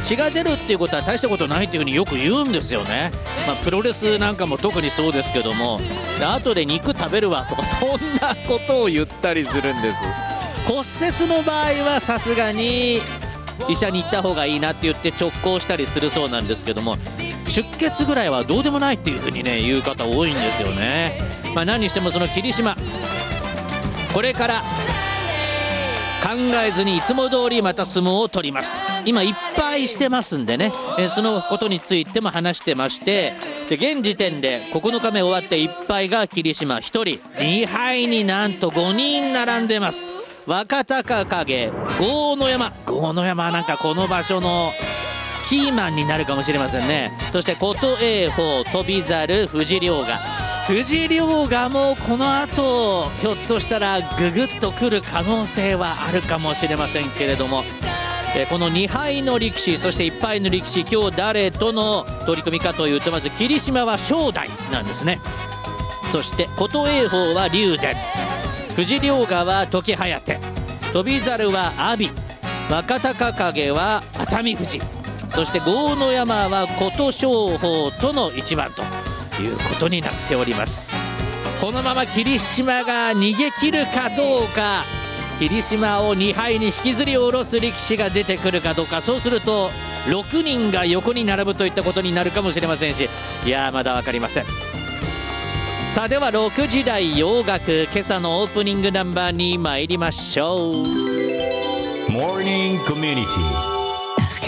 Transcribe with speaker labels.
Speaker 1: 血が出るっていうことは大したことないっていうふうによく言うんですよね。プロレスなんかも特にそうですけども、で後で肉食べるわとかそんなことを言ったりするんです。骨折の場合はさすがに医者に行った方がいいなって言って直行したりするそうなんですけども、出血ぐらいはどうでもないっていうふうにね言う方多いんですよね。何にしてもその霧島、これから考えずにいつも通りまた相撲を取りました。今いっぱいしてますんでね、そのことについても話してまして、で現時点で9日目終わって1敗が霧島1人、2敗になんと5人並んでます。若隆景、豪ノ山、豪ノ山はなんかこの場所のキーマンになるかもしれませんね。そして琴栄鵬、翔猿、藤涼河、藤涼河もこの後ひょっとしたらググッとくる可能性はあるかもしれませんけれども、この2敗の力士、そして1敗の力士、今日誰との取り組みかというと、まず霧島は正代なんですね。そして琴栄鵬は竜電、藤涼河は時疾風、翔猿は阿炎、若隆景は熱海富士、そして豪ノ山は琴勝峰との一番ということになっております。このまま霧島が逃げ切るかどうか、霧島を2敗に引きずり下ろす力士が出てくるかどうか、そうすると6人が横に並ぶといったことになるかもしれませんし、いやまだ分かりません。さあでは6時台洋楽、今朝のオープニングナンバーに参りましょう。
Speaker 2: モーニングコミュニティ